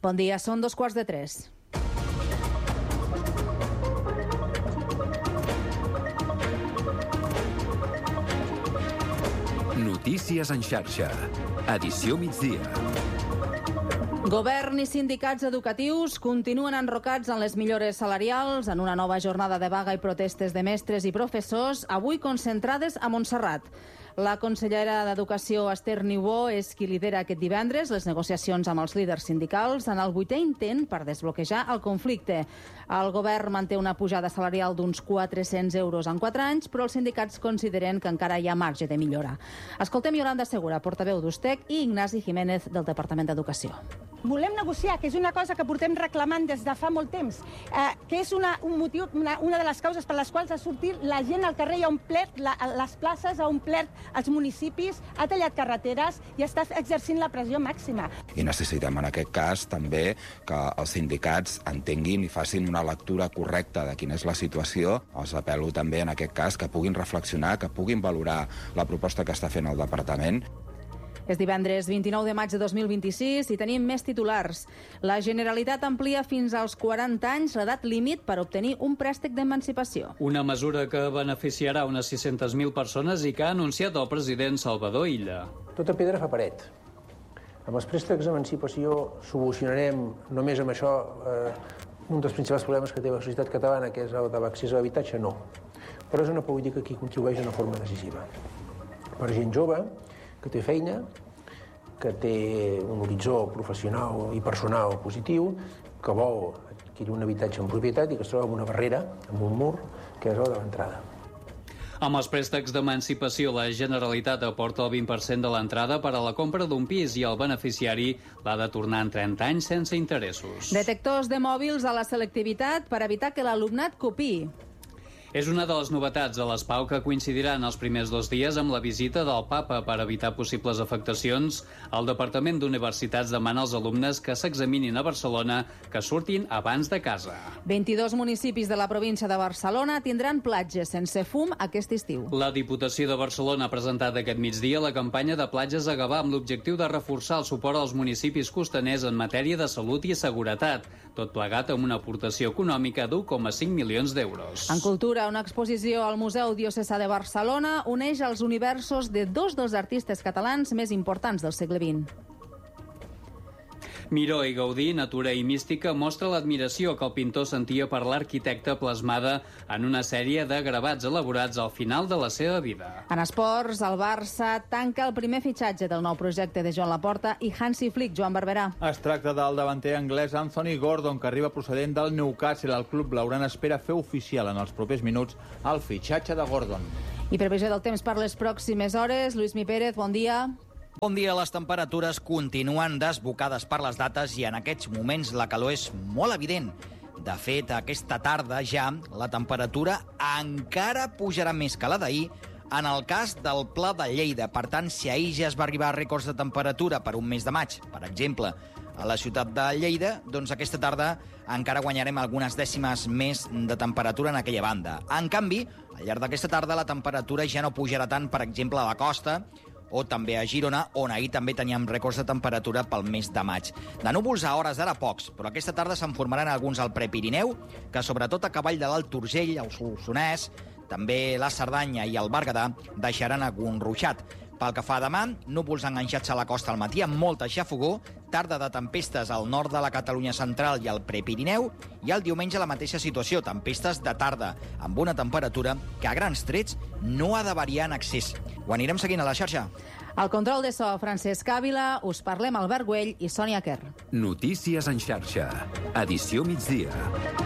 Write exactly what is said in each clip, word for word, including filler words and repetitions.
Bon dia, són dos quarts de tres. Notícies en xarxa. Edició migdia. Govern i sindicats educatius continuen enrocats en les millores salarials en una nova jornada de vaga i protestes de mestres i professors, avui concentrades a Montserrat. La consellera d'Educació, Esther Niubó, és qui lidera aquest divendres les negociacions amb els líders sindicals en el vuitè intent per desbloquejar el conflicte. El govern manté una pujada salarial d'uns quatre-cents euros en quatre anys, però els sindicats consideren que encara hi ha marge de millora. Escoltem Yolanda Segura, portaveu d'Ustec, i Ignasi Jiménez, del Departament d'Educació. Volem negociar, que és una cosa que portem reclamant des de fa molt temps, eh, que és una, un motiu, una, una de les causes per les quals ha sortit la gent al carrer i ha omplert la, les places, ha omplert els municipis, ha tallat carreteres i està exercint la pressió màxima. I necessitem en aquest cas també que els sindicats entenguin i facin una lectura correcta de quina és la situació. Els apel·lo també en aquest cas que puguin reflexionar, que puguin valorar la proposta que està fent el departament. És divendres vint-i-nou de maig de dos mil vint-i-sis i tenim més titulars. La Generalitat amplia fins als quaranta anys l'edat límit per obtenir un préstec d'emancipació. Una mesura que beneficiarà unes sis-centes mil persones i que ha anunciat el president Salvador Illa. Tota pedra fa paret. Amb els préstecs d'emancipació solucionarem només amb això eh, un dels principals problemes que té la societat catalana, que és el de l'accés a l'habitatge, no. Però és una política que hi contribueix d'una forma decisiva. Per gent jove, que té feina, que té un horitzó professional i personal positiu, que vol adquirir un habitatge en propietat i que es troba amb una barrera, amb un mur, que és el de l'entrada. Amb els préstecs d'emancipació, la Generalitat aporta el vint per cent de l'entrada per a la compra d'un pis i el beneficiari l'ha de tornar en trenta anys sense interessos. Detectors de mòbils a la selectivitat per evitar que l'alumnat copiï. És una de les novetats de l'ESPAU que coincidirà en els primers dos dies amb la visita del Papa per evitar possibles afectacions. El Departament d'Universitats demana als alumnes que s'examinin a Barcelona que surtin abans de casa. vint-i-dos municipis de la província de Barcelona tindran platges sense fum aquest estiu. La Diputació de Barcelona ha presentat aquest migdia la campanya de platges a Gavà amb l'objectiu de reforçar el suport als municipis costaners en matèria de salut i seguretat, tot plegat amb una aportació econòmica d'u coma cinc milions d'euros. En cultura, una exposició al Museu Diocesà de Barcelona uneix els universos de dos dels artistes catalans més importants del segle vint. Miró i Gaudí, Natura i Mística mostra l'admiració que el pintor sentia per l'arquitecte plasmada en una sèrie de gravats elaborats al final de la seva vida. En esports, el Barça tanca el primer fitxatge del nou projecte de Joan Laporta i Hansi Flick. Joan Barberà. Es tracta del davanter anglès Anthony Gordon, que arriba procedent del Newcastle. El club blaugrana espera fer oficial en els propers minuts el fitxatge de Gordon. I previsió del temps per les pròximes hores. Lluís Mi Pérez, bon dia. Bon dia, les temperatures continuen desbocades per les dates i en aquests moments la calor és molt evident. De fet, aquesta tarda ja la temperatura encara pujarà més que la d'ahir en el cas del Pla de Lleida. Per tant, si ahir ja es va arribar a rècords de temperatura per un mes de maig, per exemple, a la ciutat de Lleida, doncs aquesta tarda encara guanyarem algunes dècimes més de temperatura en aquella banda. En canvi, al llarg d'aquesta tarda la temperatura ja no pujarà tant, per exemple, a la costa, o també a Girona, on ahir també teníem rècords de temperatura pel mes de maig. De núvols a hores d'ara pocs, però aquesta tarda se'n formaran alguns al Prepirineu, que sobretot a cavall de l'Alt Urgell, el Solsonès, també la Cerdanya i el Berguedà deixaran algun ruixat. Pel que fa a demà, núvols enganxats a la costa al matí amb molta xafogor, tarda de tempestes al nord de la Catalunya central i al Prepirineu, i el diumenge la mateixa situació, tempestes de tarda, amb una temperatura que a grans trets no ha de variar en excés. Ho anirem seguint a la xarxa. Al control de so, Francesc Ávila, us parlem Albert Güell i Sònia Kerr. Notícies en xarxa. Edició migdia.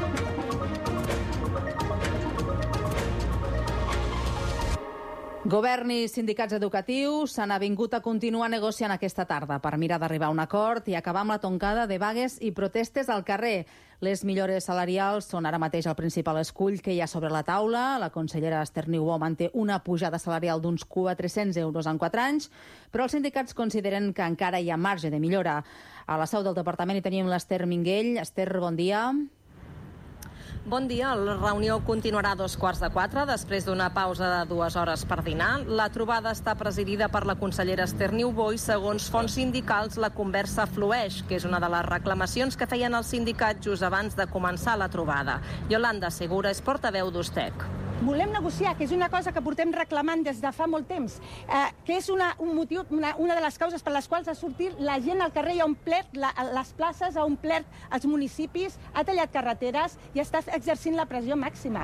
Govern i sindicats educatius s'han avingut a continuar negociant aquesta tarda per mirar d'arribar a un acord i acabar amb la toncada de vagues i protestes al carrer. Les millores salarials són ara mateix el principal escull que hi ha sobre la taula. La consellera Esther Niubó manté una pujada salarial d'uns quatre-cents euros en quatre anys, però els sindicats consideren que encara hi ha marge de millora. A la seu del departament hi tenim l'Esther Minguell. Esther, bon dia. Bon dia. La reunió continuarà a dos quarts de quatre, després d'una pausa de dues hores per dinar. La trobada està presidida per la consellera Esther Niubó i, segons fonts sindicals, la conversa flueix, que és una de les reclamacions que feien els sindicats just abans de començar la trobada. Yolanda Segura és portaveu d'Ustec. Volem negociar, que és una cosa que portem reclamant des de fa molt temps, eh, que és una, un motiu, una, una de les causes per les quals ha sortit la gent al carrer, ha omplert la, les places, ha omplert els municipis, ha tallat carreteres i està exercint la pressió màxima.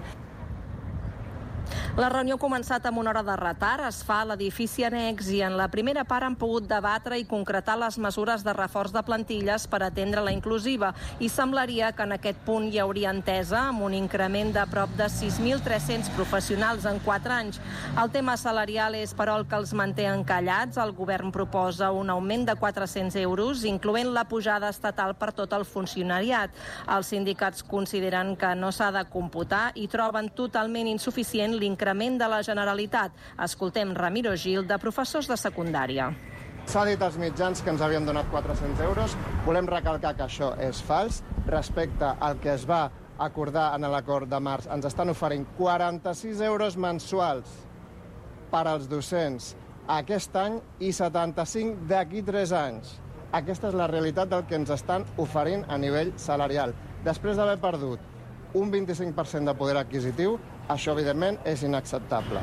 La reunió ha començat amb una hora de retard, es fa a l'edifici annex i en la primera part han pogut debatre i concretar les mesures de reforç de plantilles per atendre la inclusiva i semblaria que en aquest punt hi hauria entesa amb un increment de prop de sis mil tres-cents professionals en quatre anys. El tema salarial és, però, el que els manté encallats. El govern proposa un augment de quatre-cents euros, incloent la pujada estatal per tot el funcionariat. Els sindicats consideren que no s'ha de computar i troben totalment insuficient l'increment de la Generalitat. Escoltem Ramiro Gil, de professors de secundària. S'ha dit als mitjans que ens havien donat quatre-cents euros. Volem recalcar que això és fals. Respecte al que es va acordar en l'acord de març, ens estan oferint quaranta-sis euros mensuals per als docents aquest any i setanta-cinc d'aquí tres anys. Aquesta és la realitat del que ens estan oferint a nivell salarial. Després d'haver perdut un vint-i-cinc per cent de poder adquisitiu, això, evidentment, és inacceptable.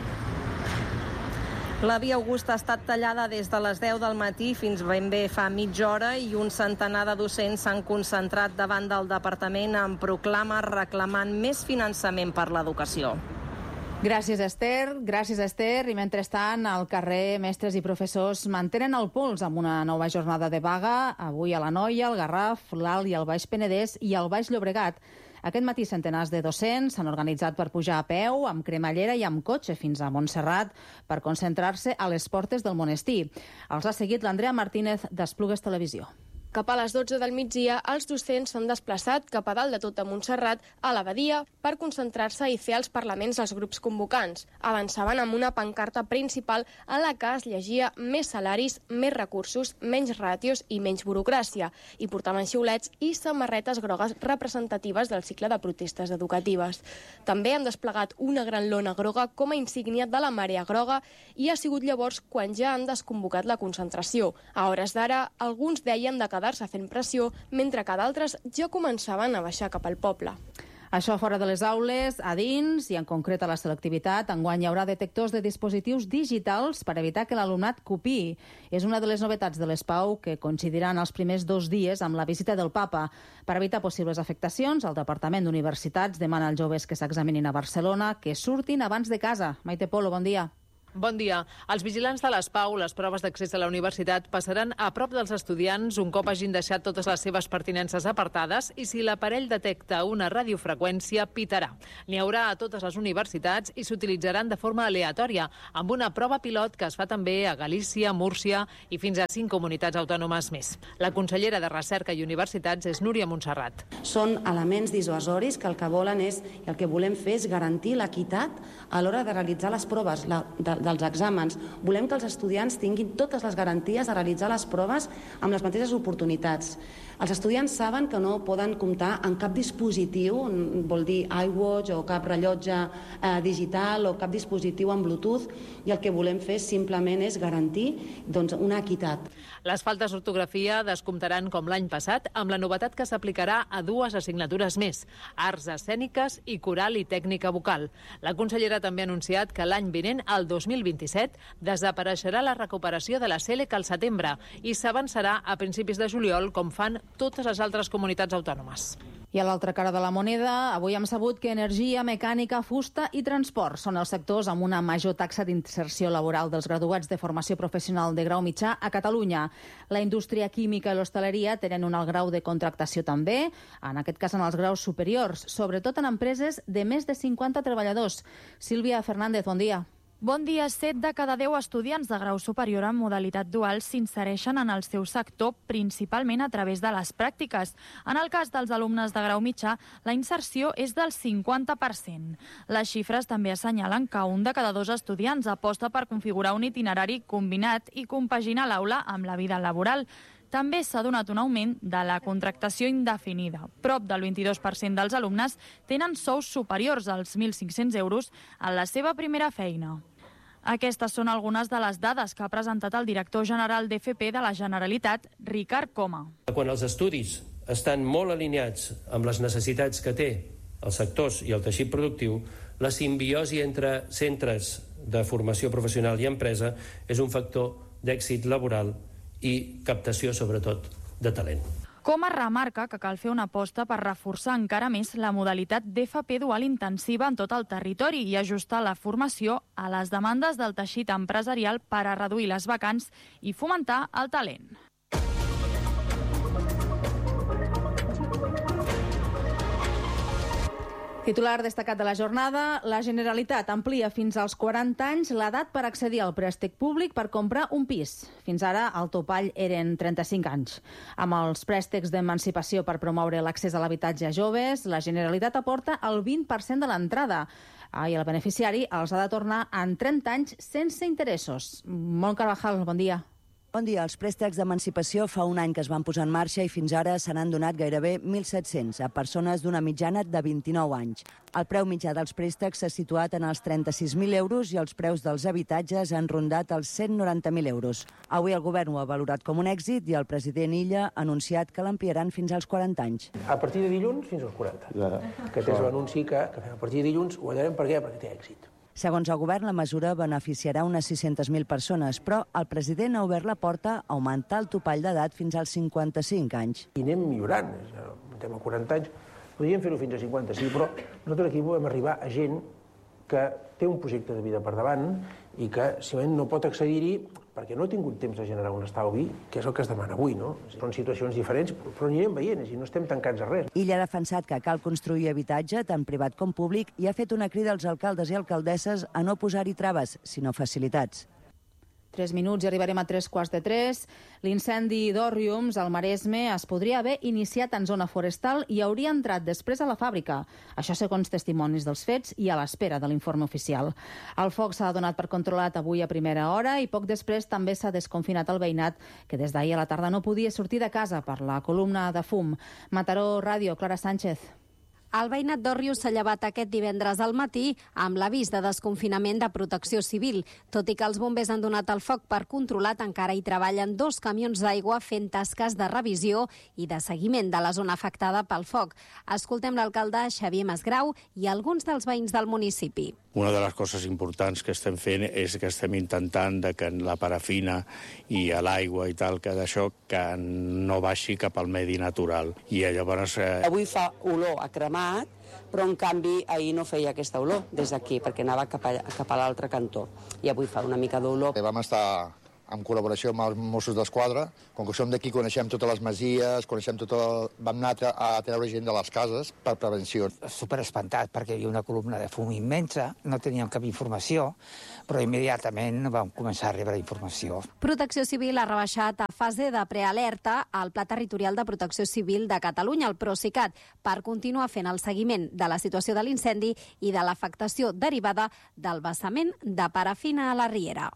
La Via Augusta ha estat tallada des de les deu del matí fins ben bé fa mitja hora i un centenar de docents s'han concentrat davant del departament en proclames reclamant més finançament per l'educació. Gràcies, Esther. Gràcies, Esther. I mentrestant, al carrer, mestres i professors mantenen el pols amb una nova jornada de vaga, avui a l'Anoia, al Garraf, l'Alt i el Baix Penedès i al Baix Llobregat. Aquest matí centenars de docents s'han organitzat per pujar a peu, amb cremallera i amb cotxe fins a Montserrat per concentrar-se a les portes del monestir. Els ha seguit l'Andrea Martínez d'Esplugues Televisió. Cap a les dotze del migdia, els docents s'han desplaçat cap a dalt de tot de Montserrat, a l'abadia, per concentrar-se i fer els parlaments als grups convocants. Avançaven amb una pancarta principal en la que es llegia més salaris, més recursos, menys ràtios i menys burocràcia, i portaven xiulets i samarretes grogues representatives del cicle de protestes educatives. També han desplegat una gran lona groga com a insígnia de la marea groga i ha sigut llavors quan ja han desconvocat la concentració. A hores d'ara, alguns deien de quedar-se fent pressió, mentre que d'altres ja començaven a baixar cap al poble. Això fora de les aules, a dins, i en concret a la selectivitat, enguany hi haurà detectors de dispositius digitals per evitar que l'alumnat copiï. És una de les novetats de l'ESPAU que coincidiran els primers dos dies amb la visita del papa. Per evitar possibles afectacions, el Departament d'Universitats demana als joves que s'examinin a Barcelona que surtin abans de casa. Maite Polo, bon dia. Bon dia. Els vigilants de l'ESPAU, les proves d'accés a la universitat, passaran a prop dels estudiants un cop hagin deixat totes les seves pertinences apartades i si l'aparell detecta una radiofreqüència, pitarà. N'hi haurà a totes les universitats i s'utilitzaran de forma aleatòria, amb una prova pilot que es fa també a Galícia, Múrcia i fins a cinc comunitats autònomes més. La consellera de Recerca i Universitats és Núria Montserrat. Són elements dissuasoris que el que volen és, i el que volem fer és garantir l'equitat a l'hora de realitzar les proves, la, de, dels exàmens. Volem que els estudiants tinguin totes les garanties de realitzar les proves amb les mateixes oportunitats. Els estudiants saben que no poden comptar en cap dispositiu, vol dir iWatch o cap rellotge eh, digital o cap dispositiu en Bluetooth, i el que volem fer simplement és garantir doncs, una equitat. Les faltes d'ortografia descomptaran com l'any passat amb la novetat que s'aplicarà a dues assignatures més, arts escèniques i coral i tècnica vocal. La consellera també ha anunciat que l'any vinent, el dos mil vint-i-set, desapareixerà la recuperació de la S E L E C al setembre i s'avançarà a principis de juliol, com fan totes les altres comunitats autònomes. I a l'altra cara de la moneda, avui hem sabut que energia, mecànica, fusta i transport són els sectors amb una major taxa d'inserció laboral dels graduats de formació professional de grau mitjà a Catalunya. La indústria química i l'hostaleria tenen un alt grau de contractació també, en aquest cas en els graus superiors, sobretot en empreses de més de cinquanta treballadors. Sílvia Fernández, bon dia. Bon dia. Set de cada deu estudiants de grau superior en modalitat dual s'insereixen en el seu sector, principalment a través de les pràctiques. En el cas dels alumnes de grau mitjà, la inserció és del cinquanta per cent. Les xifres també assenyalen que un de cada dos estudiants aposta per configurar un itinerari combinat i compaginar l'aula amb la vida laboral. també s'ha donat un augment de la contractació indefinida. Prop del vint-i-dos per cent dels alumnes tenen sous superiors als mil cinc-cents euros en la seva primera feina. Aquestes són algunes de les dades que ha presentat el director general d'F P de la Generalitat, Ricard Coma. Quan els estudis estan molt alineats amb les necessitats que té els sectors i el teixit productiu, la simbiosi entre centres de formació professional i empresa és un factor d'èxit laboral i captació, sobretot, de talent. Coma remarca que cal fer una aposta per reforçar encara més la modalitat d'F P dual intensiva en tot el territori i ajustar la formació a les demandes del teixit empresarial per a reduir les vacants i fomentar el talent. Titular destacat de la jornada, la Generalitat amplia fins als quaranta anys l'edat per accedir al préstec públic per comprar un pis. Fins ara el topall eren trenta-cinc anys. Amb els préstecs d'emancipació per promoure l'accés a l'habitatge a joves, la Generalitat aporta el vint per cent de l'entrada i el beneficiari els ha de tornar en trenta anys sense interessos. Mont Carvajal, bon dia. Bon dia. Els préstecs d'emancipació fa un any que es van posar en marxa i fins ara se n'han donat gairebé mil set-cents a persones d'una mitjana de vint-i-nou anys. El preu mitjà dels préstecs s'ha situat en els trenta-sis mil euros i els preus dels habitatges han rondat els cent noranta mil euros. Avui el govern ho ha valorat com un èxit i el president Illa ha anunciat que l'ampliaran fins als quaranta anys. A partir de dilluns fins als quaranta. Ja. Aquest és l'anunci que, que fem a partir de dilluns. Ho veurem per què? Perquè té èxit. Segons el govern, la mesura beneficiarà unes sis-centes mil persones, però el president ha obert la porta a augmentar el topall d'edat fins als cinquanta-cinc anys. I anem millorant, estem a quaranta anys, podríem fer-ho fins a cinquanta-cinc, però nosaltres aquí volem arribar a gent que té un projecte de vida per davant i que, si no pot accedir-hi, perquè no ha tingut temps de generar un estalvi, que és el que es demana avui, no? Són situacions diferents, però anirem veient, i no estem tancats a res. Illa ha defensat que cal construir habitatge, tant privat com públic, i ha fet una crida als alcaldes i alcaldesses a no posar-hi traves, sinó facilitats. Tres minuts i arribarem a tres quarts de tres. L'incendi d'Òrriums al Maresme es podria haver iniciat en zona forestal i hauria entrat després a la fàbrica. Això segons testimonis dels fets i a l'espera de l'informe oficial. El foc s'ha donat per controlat avui a primera hora i poc després també s'ha desconfinat el veïnat, que des d'ahir a la tarda no podia sortir de casa per la columna de fum. Mataró Ràdio, Clara Sánchez. El veïnat d'Òrrius s'ha llevat aquest divendres al matí amb l'avís de desconfinament de Protecció Civil. Tot i que els bombers han donat el foc per controlat, encara hi treballen dos camions d'aigua fent tasques de revisió i de seguiment de la zona afectada pel foc. Escoltem l'alcalde Xavier Masgrau i alguns dels veïns del municipi. Una de les coses importants que estem fent és que estem intentant de que la parafina i l'aigua i tal, que d'això que no baixi cap al medi natural. I llavors... Eh... Avui fa olor a cremat, però en canvi ahir no feia aquesta olor des d'aquí, perquè anava cap a, cap a l'altre cantó. I avui fa una mica d'olor. Vam estar en col·laboració amb els Mossos d'Esquadra. Com que som d'aquí, coneixem totes les masies, coneixem tot el... vam anar a treure gent de les cases per prevenció. Super espantat, perquè hi havia una columna de fum immensa, no teníem cap informació, però immediatament vam començar a rebre informació. Protecció Civil ha rebaixat a fase de prealerta al Pla Territorial de Protecció Civil de Catalunya, el Procicat, per continuar fent el seguiment de la situació de l'incendi i de l'afectació derivada del vessament de parafina a la riera.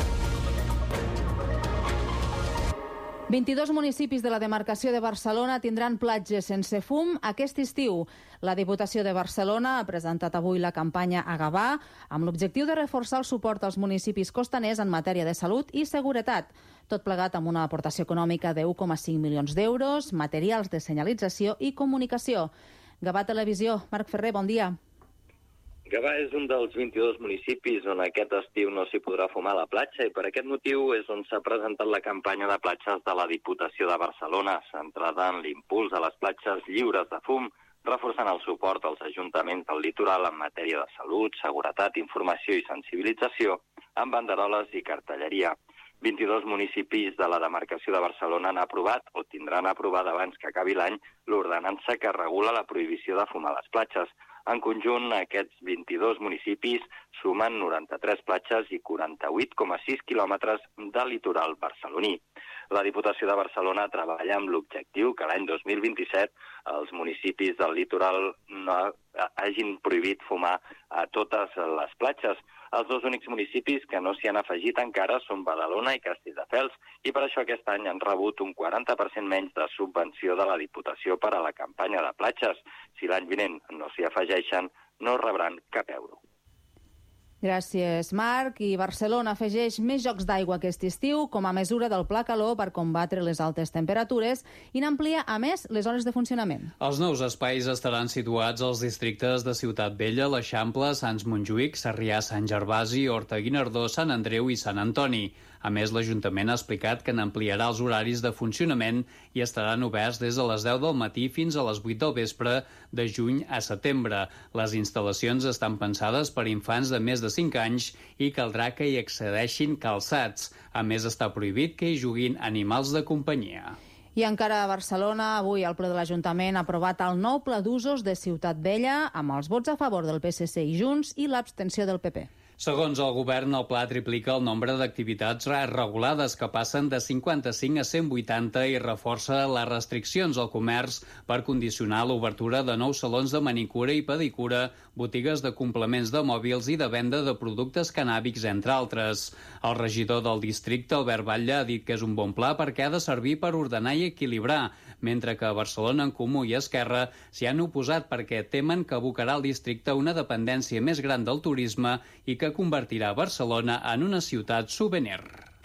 vint-i-dos municipis de la demarcació de Barcelona tindran platges sense fum aquest estiu. La Diputació de Barcelona ha presentat avui la campanya A Gavà amb l'objectiu de reforçar el suport als municipis costaners en matèria de salut i seguretat. Tot plegat amb una aportació econòmica de u coma cinc milions d'euros, materials de senyalització i comunicació. Gavà Televisió, Marc Ferrer, bon dia. Gavà és un dels vint-i-dos municipis on aquest estiu no s'hi podrà fumar a la platja i per aquest motiu és on s'ha presentat la campanya de platges de la Diputació de Barcelona, centrada en l'impuls a les platges lliures de fum, reforçant el suport als ajuntaments del litoral en matèria de salut, seguretat, informació i sensibilització, amb banderoles i cartelleria. vint-i-dos municipis de la demarcació de Barcelona han aprovat o tindran aprovada abans que acabi l'any l'ordenança que regula la prohibició de fumar a les platges. En conjunt, aquests vint-i-dos municipis sumen noranta-tres platges i quaranta-vuit coma sis quilòmetres de litoral barceloní. La Diputació de Barcelona treballa amb l'objectiu que l'any dos mil vint-i-set els municipis del litoral no hagin prohibit fumar a totes les platges. Els dos únics municipis que no s'hi han afegit encara són Badalona i Castelldefels, i per això aquest any han rebut un quaranta per cent menys de subvenció de la Diputació per a la campanya de platges. Si l'any vinent no s'hi afegeixen, no rebran cap euro. Gràcies, Marc. I Barcelona afegeix més jocs d'aigua aquest estiu com a mesura del Pla Calor per combatre les altes temperatures i n'amplia, a més, les hores de funcionament. Els nous espais estaran situats als districtes de Ciutat Vella, l'Eixample, Sants Montjuïc, Sarrià, Sant Gervasi, Horta Guinardó, Sant Andreu i Sant Antoni. A més, l'Ajuntament ha explicat que n'ampliarà els horaris de funcionament i estaran oberts des de les deu del matí fins a les vuit del vespre de juny a setembre. Les instal·lacions estan pensades per infants de més de cinc anys i caldrà que hi accedeixin calçats. A més, està prohibit que hi juguin animals de companyia. I encara a Barcelona, avui el ple de l'Ajuntament ha aprovat el nou pla d'usos de Ciutat Vella amb els vots a favor del P S C i Junts i l'abstenció del P P. Segons el govern, el pla triplica el nombre d'activitats regulades que passen de cinquanta-cinc a cent vuitanta i reforça les restriccions al comerç per condicionar l'obertura de nous salons de manicura i pedicura, botigues de complements de mòbils i de venda de productes cannàbics, entre altres. El regidor del districte, Albert Batlle, ha dit que és un bon pla perquè ha de servir per ordenar i equilibrar, mentre que a Barcelona en Comú i Esquerra s'hi han oposat perquè temen que abocarà el districte a una dependència més gran del turisme i que convertirà Barcelona en una ciutat souvenir.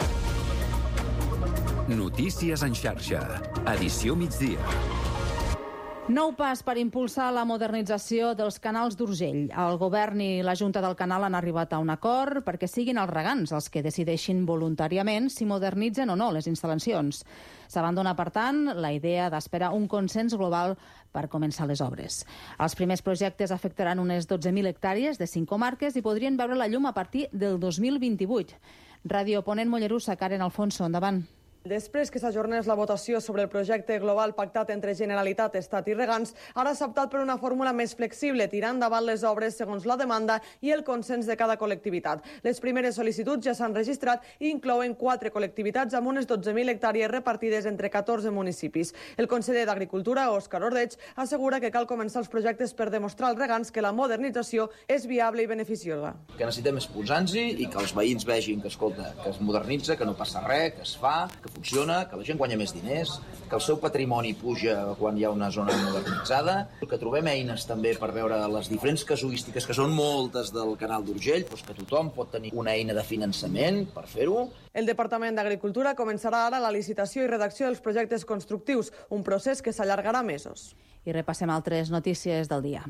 Notícies en xarxa. Edició migdia. Nou pas per impulsar la modernització dels canals d'Urgell. El govern i la Junta del Canal han arribat a un acord perquè siguin els regants els que decideixin voluntàriament si modernitzen o no les instal·lacions. S'abandona, per tant, la idea d'esperar un consens global per començar les obres. Els primers projectes afectaran unes dotze mil hectàrees de cinc comarques i podrien veure la llum a partir del dos mil vint-i-vuit. Ràdio Ponent Mollerussa, Karen Alfonso, endavant. Després que s'ajornés la votació sobre el projecte global pactat entre Generalitat, Estat i Regants, ara s'ha optat per una fórmula més flexible, tirant endavant les obres segons la demanda i el consens de cada col·lectivitat. Les primeres sol·licituds ja s'han registrat i inclouen quatre col·lectivitats amb unes dotze mil hectàrees repartides entre catorze municipis. El conseller d'Agricultura, Òscar Ordeig, assegura que cal començar els projectes per demostrar als regants que la modernització és viable i beneficiosa. Que necessitem és posar-nos-hi i que els veïns vegin que, escolta, que es modernitza, que no passa res, que es fa, que funciona, que la gent guanya més diners, que el seu patrimoni puja quan hi ha una zona modernitzada, que trobem eines també per veure les diferents casuístiques, que són moltes del canal d'Urgell, doncs que tothom pot tenir una eina de finançament per fer-ho. El Departament d'Agricultura començarà ara la licitació i redacció dels projectes constructius, un procés que s'allargarà mesos. I repassem altres notícies del dia.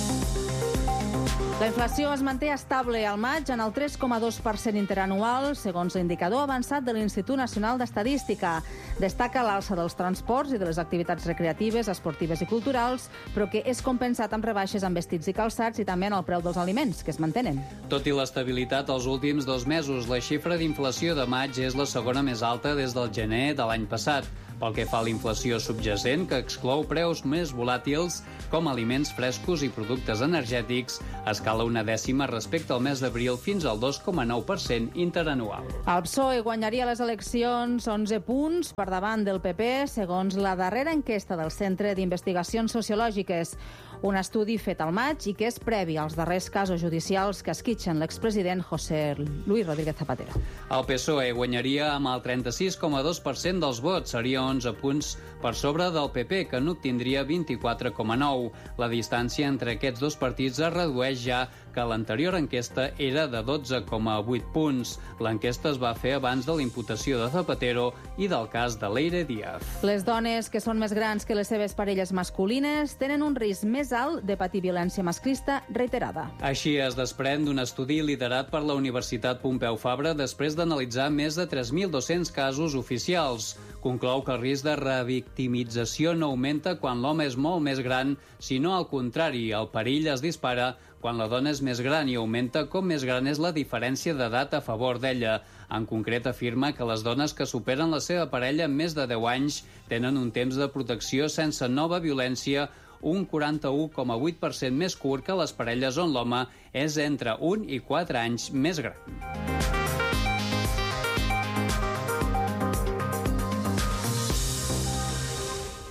La inflació es manté estable al maig en el tres coma dos per cent interanual, segons l'indicador avançat de l'Institut Nacional d'Estadística. Destaca l'alça dels transports i de les activitats recreatives, esportives i culturals, però que és compensat amb rebaixes en vestits i calçats i també en el preu dels aliments, que es mantenen. Tot i l'estabilitat els últims dos mesos, la xifra d'inflació de maig és la segona més alta des del gener de l'any passat. Pel que fa a l'inflació subjacent, que exclou preus més volàtils com aliments frescos i productes energètics, escala una dècima respecte al mes d'abril fins al dos coma nou per cent interanual. El P S O E guanyaria les eleccions onze punts per davant del P P, segons la darrera enquesta del Centre d'Investigacions Sociològiques. Un estudi fet al maig i que és previ als darrers casos judicials que esquitxen l'expresident José Luis Rodríguez Zapatero. El P S O E guanyaria amb el trenta-sis coma dos per cent dels vots, seria onze punts per sobre del P P, que n'obtindria vint-i-quatre coma nou. La distància entre aquests dos partits es redueix ja que l'anterior enquesta era de dotze coma vuit punts. L'enquesta es va fer abans de la imputació de Zapatero i del cas de Leire Díaz. Les dones que són més grans que les seves parelles masculines tenen un risc més alt de patir violència masclista reiterada. Així es desprèn d'un estudi liderat per la Universitat Pompeu Fabra després d'analitzar més de tres mil dos-cents casos oficials. Conclou que el risc de revictimització no augmenta quan l'home és molt més gran, sinó al contrari, el perill es dispara quan la dona és més gran i augmenta com més gran és la diferència d'edat a favor d'ella. En concret, afirma que les dones que superen la seva parella en més de deu anys tenen un temps de protecció sense nova violència un quaranta-u coma vuit per cent més curt que les parelles on l'home és entre un i quatre anys més gran.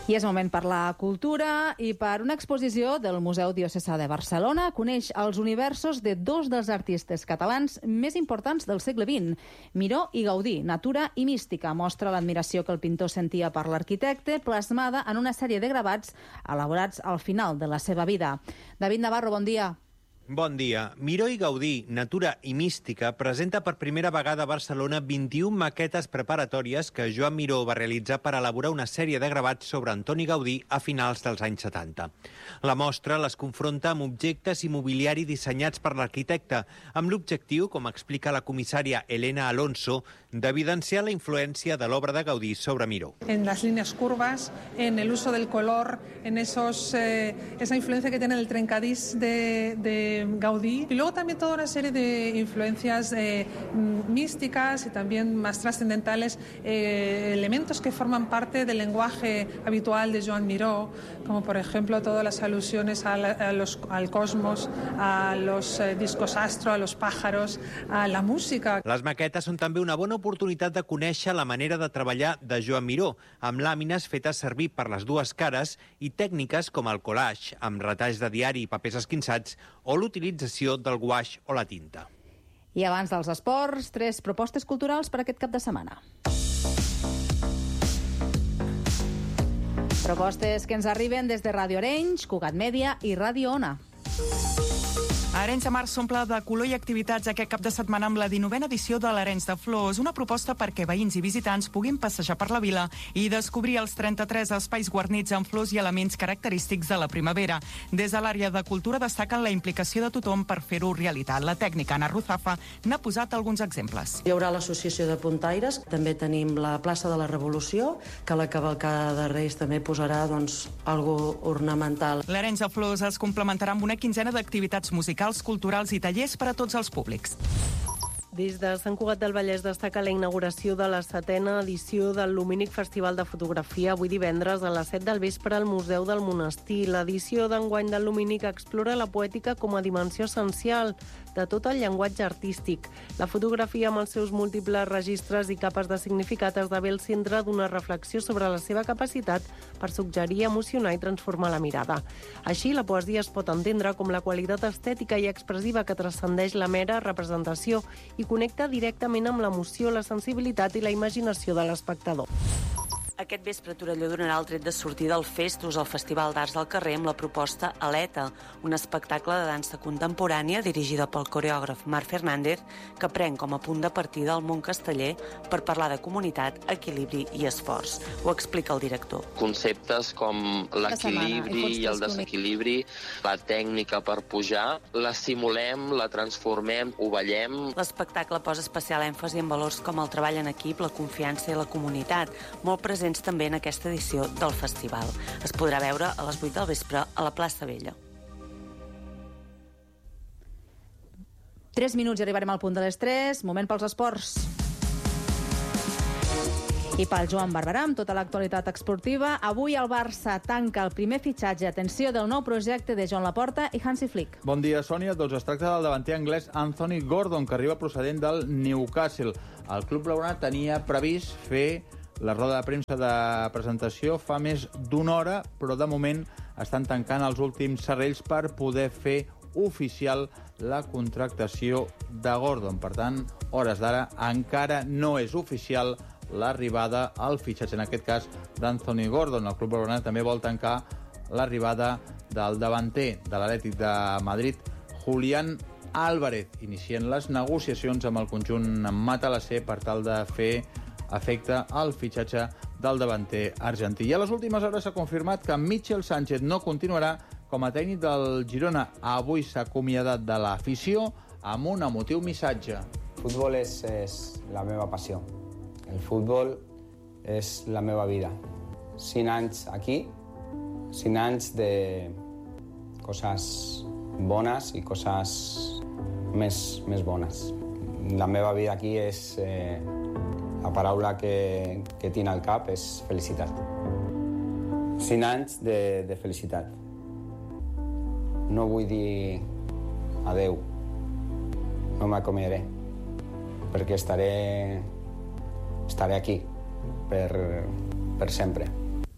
I és moment per la cultura i per una exposició del Museu Diocesà de Barcelona. Coneix els universos de dos dels artistes catalans més importants del segle vint. Miró i Gaudí, natura i mística, mostra l'admiració que el pintor sentia per l'arquitecte, plasmada en una sèrie de gravats elaborats al final de la seva vida. David Navarro, bon dia. Bon dia. Miró i Gaudí, natura i mística, presenta per primera vegada a Barcelona vint-i-una maquetes preparatòries que Joan Miró va realitzar per elaborar una sèrie de gravats sobre Antoni Gaudí a finals dels anys setanta. La mostra les confronta amb objectes i mobiliari dissenyats per l'arquitecte, amb l'objectiu, com explica la comissària Elena Alonso, d'evidenciar la influència de l'obra de Gaudí sobre Miró. En las líneas curvas, en el uso del color, en esos, eh, esa influencia que tiene el trencadís de, de Gaudí, y luego también toda una serie de influencias eh, místicas y también más trascendentales, eh, elementos que forman parte del lenguaje habitual de Joan Miró, como por ejemplo todas las alusiones a la, a los, al cosmos, a los eh, discos astro, a los pájaros, a la música. Les maquetes són també una bona oportunitat de conèixer la manera de treballar de Joan Miró, amb làmines fetes servir per les dues cares i tècniques com el collage, amb retalls de diari i papers esquinçats, o l'utilització del guaix o la tinta. I abans dels esports, tres propostes culturals per aquest cap de setmana. Propostes que ens arriben des de Ràdio Arenys, Cugat Mèdia i Ràdio Ona. Arenys de Mar s'omple de color i activitats aquest cap de setmana amb la dinovena edició de l'Arenys de Flors, una proposta perquè veïns i visitants puguin passejar per la vila i descobrir els trenta-tres espais guarnits amb flors i elements característics de la primavera. Des de l'àrea de cultura destaquen la implicació de tothom per fer-ho realitat. La tècnica Anna Ruzafa n'ha posat alguns exemples. Hi haurà l'associació de puntaires, també tenim la plaça de la Revolució, que la cavalcada de Reis també posarà doncs, algo ornamental. L'Arenys de Flors es complementarà amb una quinzena d'activitats musicals, culturals i tallers per a tots els públics. Des de Sant Cugat del Vallès destaca la inauguració de la setena edició del Lumínic Festival de Fotografia avui divendres a les set del vespre al Museu del Monestir. L'edició d'enguany del Lumínic explora la poètica com a dimensió essencial de tot el llenguatge artístic. La fotografia, amb els seus múltiples registres i capes de significat, esdevé el centre d'una reflexió sobre la seva capacitat per suggerir, emocionar i transformar la mirada. Així, la poesia es pot entendre com la qualitat estètica i expressiva que transcendeix la mera representació i connecta directament amb l'emoció, la sensibilitat i la imaginació de l'espectador. Aquest vespre Torelló donarà el tret de sortida al Festus, el Festival d'Arts del Carrer, amb la proposta Aleta, un espectacle de dansa contemporània dirigida pel coreògraf Marc Fernández, que pren com a punt de partida el món casteller per parlar de comunitat, equilibri i esforç. Ho explica el director. Conceptes com l'equilibri i el desequilibri, la tècnica per pujar, la simulem, la transformem, ho ballem. L'espectacle posa especial èmfasi en valors com el treball en equip, la confiança i la comunitat, molt presents també en aquesta edició del festival. Es podrà veure a les vuit del vespre a la plaça Vella. Tres minuts i arribarem al punt de les tres. Moment pels esports. I pel Joan Barberà, amb tota l'actualitat esportiva, avui el Barça tanca el primer fitxatge, atenció, del nou projecte de Joan Laporta i Hansi Flick. Bon dia, Sònia. Doncs es tracta del davanter anglès Anthony Gordon, que arriba procedent del Newcastle. El club blaugrana tenia previst fer la roda de premsa de presentació fa més d'una hora, però de moment estan tancant els últims serrells per poder fer oficial la contractació de Gordon. Per tant, hores d'ara, encara no és oficial l'arribada al fitxatge, en aquest cas, d'Anthony Gordon. El club blaugrana també vol tancar l'arribada del davanter de l'Atlètic de Madrid, Julián Álvarez, inicien les negociacions amb el conjunt matalasser per tal de fer efecte al fitxatge del davanter argentí. I a les últimes hores s'ha confirmat que Michel Sánchez no continuarà com a tècnic del Girona. Avui s'ha acomiadat de l'afició amb un emotiu missatge. El futbol és, és la meva passió. El futbol és la meva vida. Cinc anys aquí, cinc anys de coses bones i coses més, més bones. La meva vida aquí és... Eh, La paraula que, que tinc al cap és felicitat. Cinc anys de, de felicitat. No vull dir adeu. No m'acomiadaré, perquè estaré, estaré aquí per, per sempre.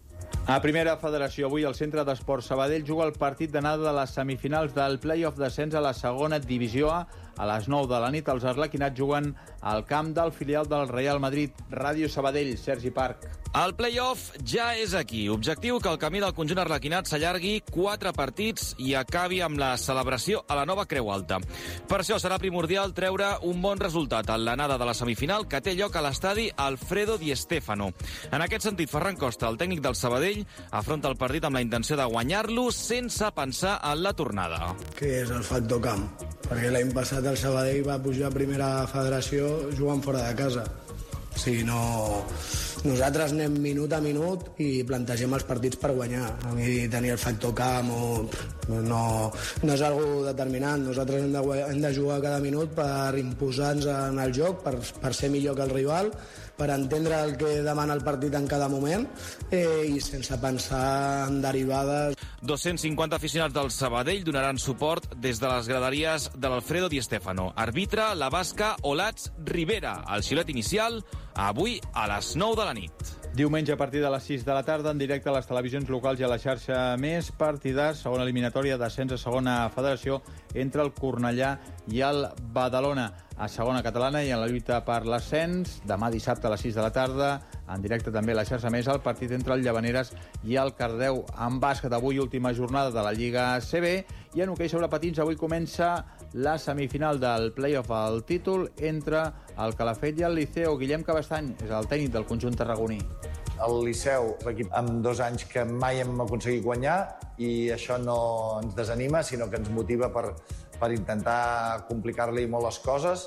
A Primera Federació, avui el Centre d'Esports Sabadell juga el partit d'anada de les semifinals del play-off descens a la segona divisió A. A les nou de la nit, els arlequinats juguen al camp del filial del Real Madrid. Ràdio Sabadell, Sergi Parc. El play-off ja és aquí. Objectiu que el camí del conjunt arlequinat s'allargui quatre partits i acabi amb la celebració a la nova Creu Alta. Per això serà primordial treure un bon resultat en l'anada de la semifinal que té lloc a l'estadi Alfredo Di Stéfano. En aquest sentit, Ferran Costa, el tècnic del Sabadell, afronta el partit amb la intenció de guanyar-lo sense pensar en la tornada. Que és el factor camp, perquè l'any passat el Sabadell va pujar a Primera Federació jugant fora de casa. O sigui, no... Nosaltres anem minut a minut i plantegem els partits per guanyar. A mi tenir el factor camp o... no, no és algo determinant. Nosaltres hem de, hem de jugar cada minut per imposar-nos en el joc, per, per ser millor que el rival, per entendre el que demana el partit en cada moment eh, i sense pensar en derivades. dos-cents cinquanta aficionats del Sabadell donaran suport des de les graderies de l'Alfredo Di Stéfano. Arbitre la basca Olats Rivera. El xiulet inicial avui a les nou de la nit. Diumenge a partir de les sis de la tarda, en directe a les televisions locals i a la xarxa Més, partidars, segona eliminatòria d'ascens a segona federació entre el Cornellà i el Badalona. A segona catalana i en la lluita per l'ascens, demà dissabte a les sis de la tarda, en directe també a la xarxa Més, el partit entre el Llavaneres i el Cardeu. En bàsquet, avui última jornada de la Lliga C B, i en hoquei sobre patins avui comença la semifinal del play-off al títol entre el Calafell i el Liceo. Guillem Cabestany és el tècnic del conjunt tarragoní. El Liceu és l'equip amb dos anys que mai hem aconseguit guanyar i això no ens desanima, sinó que ens motiva per, per intentar complicar-li molt les coses.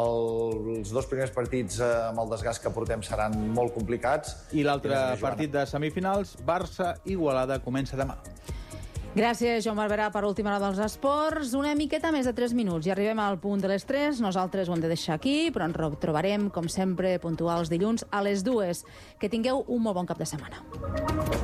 El, els dos primers partits eh, amb el desgast que portem seran molt complicats. I l'altre partit de semifinals, Barça-Igualada, comença demà. Gràcies, Joan Barberà, per última hora dels esports. Una miqueta més de tres minuts i arribem al punt de les tres. Nosaltres ho hem de deixar aquí, però ens retrobarem, com sempre, puntuals dilluns a les dues. Que tingueu un molt bon cap de setmana.